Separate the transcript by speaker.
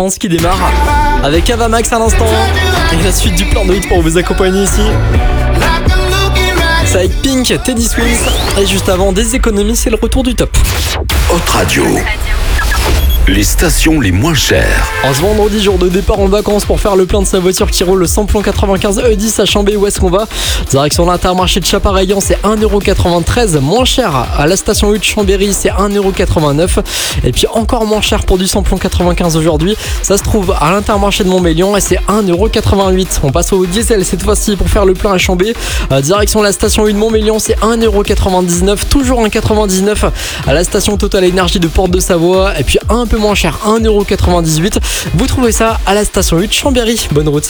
Speaker 1: Ce qui démarre avec Avamax à l'instant et la suite du plan de hit pour vous accompagner ici. C'est avec Pink, Teddy Swims et juste avant des économies, c'est le retour du top.
Speaker 2: Hot Radio. Les stations les moins chères.
Speaker 1: En ce vendredi, jour de départ en vacances pour faire le plein de sa voiture qui roule le samplon 95 E10 à Chambé, où est-ce qu'on va? Direction l'Intermarché de Chapareillan, c'est 1,93€. Moins cher à la station U de Chambéry, c'est 1,89€. Et puis encore moins cher pour du samplon 95 aujourd'hui. Ça se trouve à l'Intermarché de Montmélian et c'est 1,88€. On passe au diesel cette fois-ci pour faire le plein à Chambé. Direction la station U de Montmélian, c'est 1,99€. Toujours 1,99€ à la station Total Énergie de Porte de Savoie. Et puis un peu moins cher, 1,98€. Vous trouvez ça à la station U de Chambéry. Bonne route.